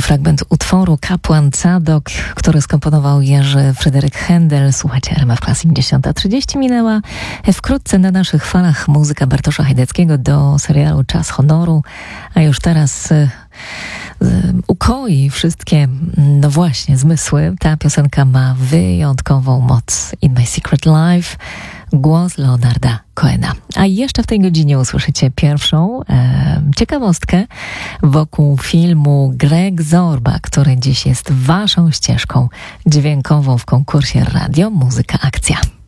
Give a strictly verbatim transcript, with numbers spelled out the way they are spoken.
To fragment utworu Kapłan Cadok, który skomponował Jerzy Fryderyk Händel. Słuchajcie, R M F Classic dziesiąta trzydzieści minęła. Wkrótce na naszych falach muzyka Bartosza Hajdeckiego do serialu Czas Honoru, a już teraz y, y, ukoi wszystkie, no właśnie, zmysły. Ta piosenka ma wyjątkową moc. In My Secret Life, głos Leonarda Cohena. A jeszcze w tej godzinie usłyszycie pierwszą e, ciekawostkę wokół filmu Greg Zorba, który dziś jest waszą ścieżką dźwiękową w konkursie Radio Muzyka Akcja.